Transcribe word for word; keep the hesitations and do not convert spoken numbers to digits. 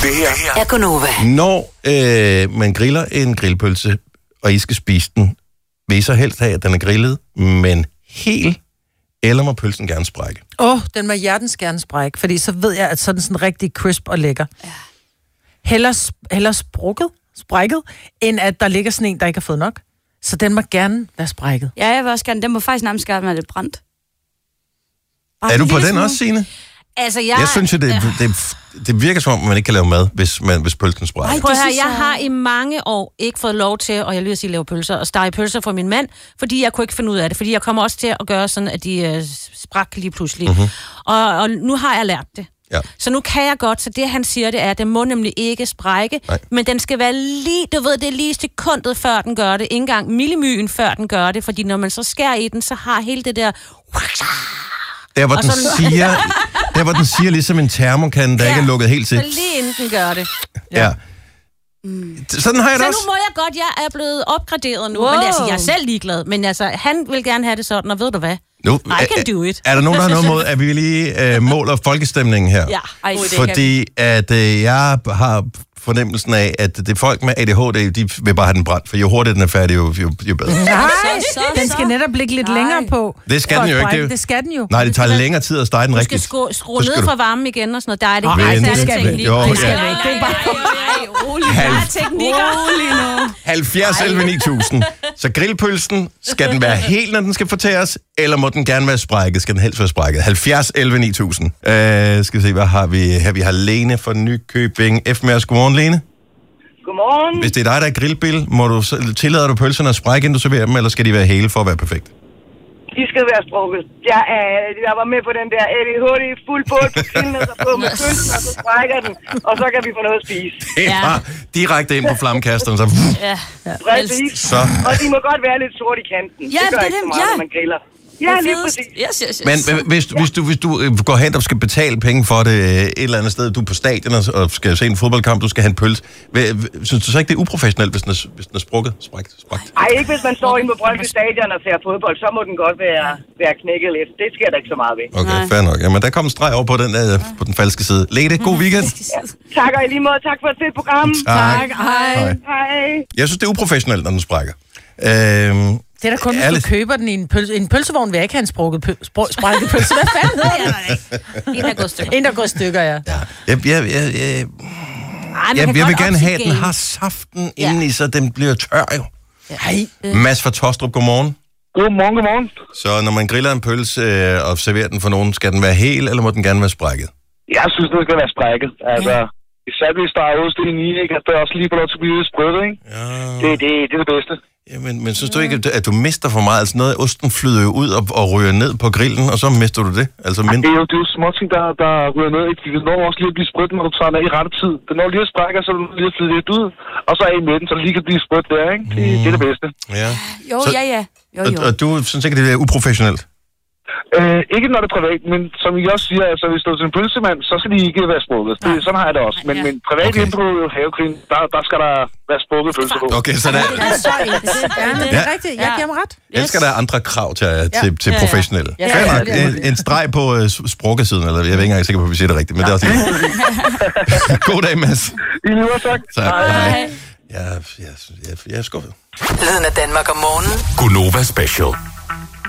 Det her er Gonova. Når øh, man griller en grillpølse, og I skal spise den, vil I så helst have, at den er grillet, men helt, eller må pølsen gerne sprække? Åh, oh, den må hjertens gerne sprække, fordi så ved jeg, at så er den sådan rigtig crisp og lækker. Ja. Heller, heller sprukket, sprækket, end at der ligger sådan en, der ikke har fået nok. Så den må gerne være sprækket. Ja, jeg vil også gerne. Den må faktisk nærmest gerne være lidt brændt. Er du på den også, Signe? Altså, jeg... Jeg synes jo, det, det, det virker som om, man ikke kan lave mad, hvis, man, hvis pølsen sprækker. Ej, prøv her, jeg har i mange år ikke fået lov til, og jeg vil sige lave pølser, og stege pølser for min mand, fordi jeg kunne ikke finde ud af det. Fordi jeg kommer også til at gøre sådan, at de øh, sprækker lige pludselig. Mm-hmm. Og, og nu har jeg lært det. Ja. Så nu kan jeg godt, så det han siger, det er, at den må nemlig ikke sprække, nej, men den skal være lige, du ved, det er lige sekundet før den gør det, ikke engang millimyen før den gør det, fordi når man så skærer i den, så har hele det der... Der hvor, den siger, der, hvor den siger ligesom en termokande, der ja, ikke er lukket helt til. Så lige inden den gør det. Ja. Mm. Sådan har jeg det så også. Så nu må jeg godt, jeg er blevet opgraderet nu, wow, men altså, jeg er selv ligeglad, men altså, han vil gerne have det sådan, og ved du hvad? Nu, I can do it. Er, er der nogen, der har noget mod, at vi lige uh, måler folkestemningen her? Ja, ej, fordi at uh, jeg har fornemmelsen af, at det folk med A D H D, de vil bare have den brændt, for jo hurtigere den er færdig, jo, jo, jo bedre. Nej, så, så, den skal netop ligge lidt nej, længere på. Det skal den jo ikke. Det, det skal den jo. Nej, det tager længere tid at stege den rigtigt. Du skal skrue, skrue ned for varmen igen og sådan noget. Der er det ikke. Nej, det skal vi ikke. Det skal vi ikke. Det er bare rolig. Der er teknikker. nu. halvfjerds elleve ni tusind. Så grillpølsen, skal den være helt, når den skal fortæres, eller må den gerne være sprækket? Skal den helst være sprækket? halvfjerds elleve ni tusind. Uh, skal vi se, hvad har vi her? Vi har Lene fra Nykøbing. F med os. Godmorgen, Lene. Godmorgen. Hvis det er dig, der er grillbil, må du tillade du pølserne at sprække, inden du serverer dem, eller skal de være hele for at være perfekt? De skal være sprukket. Jeg, øh, jeg var med på den der A D H D fuld båd på grillen, og så på med pølsen, og så sprækker den, og så kan vi få noget at spise. Det er bare direkte ind på flammekasteren, så... Ja, ja. Præcis. Så. Og de må godt være lidt sort i kanten. Ja, det gør det, ikke så meget, ja, når man griller. Ja, lige præcis. Yes, yes, yes. Men hvis, hvis, du, hvis du går hen og skal betale penge for det et eller andet sted, du er på stadion og skal se en fodboldkamp, du skal have en pølse, synes du så ikke, det er uproportionelt, hvis den er, hvis den er sprukket? Spragt, spragt? Ej, ikke hvis man står inde på Brøndby Stadion og ser fodbold, så må den godt være, være knækket lidt. Det sker der ikke så meget ved. Okay, fair nok. Jamen, der kom en streg over på den der, på den falske side. Lene, god weekend. Ja. Tak og i lige måde. Tak for et fedt program. Tak. Hej. Hej. Jeg synes, det er uprofessionelt, når den sprækker. Øhm, Det er da kun, hvis du køber den i en, pøl- en pølsevogn, vil jeg ikke have en sprukket pøl- spr- sprækket pølse. Hvad fanden hedder jeg? En, der går stykker. En, der går stykker, ja. ja. Jeg, jeg, jeg, jeg, jeg, jeg, jeg vil gerne have, at den har saften ja, inde i, så den bliver tør jo. Hej. Ja. Mads fra Tostrup, godmorgen. Godmorgen, godmorgen. Så når man griller en pølse øh, og serverer den for nogen, skal den være hel, eller må den gerne være sprækket? Jeg synes, den skal være sprækket. Altså, især hvis der er ost i, ikke? At der også lige får lov til at blive sprødt, ikke? Ja. Det, det, det er det bedste. Ja, men, men synes du ikke, at du mister for meget? Altså noget af osten flyder jo ud og, og ryger ned på grillen, og så mister du det? Altså mindre... Det er jo, det er jo småting, der, der ryger ned. Ikke? Det når også lige at blive sprødt, når du tager den af i rette tid. Den når lige at sprække, så du lige at flyde lidt ud, og så af i midten, så det lige kan blive sprødt der, ikke? Det, mm. det er det bedste. Ja. Jo, så, ja, ja. Jo, jo. Og, og du synes ikke, det er uprofessionelt? Øh, ikke når det er privat, men som I også siger, altså hvis du er til en pølsemand, så skal de ikke være sprukket. Det, sådan har jeg det også. Men, ja, men privat okay, inde på havekrigen, der, der skal der være sprukket pølse på. Okay, så der... Det er så det er rigtigt. Jeg giver mig ret. Jeg elsker, der er andre krav til, til, til ja, ja. professionelle. Ja, ja, ja, ja. En, en streg på uh, sprukkesiden, eller jeg er ikke engang sikker på, at vi siger det rigtigt, men det er også det. God dag, Mads. I lige måde, tak. Tak. Hej. Jeg, jeg, jeg, jeg er skuffet. Lyden af Danmark om morgenen. Gonova Special.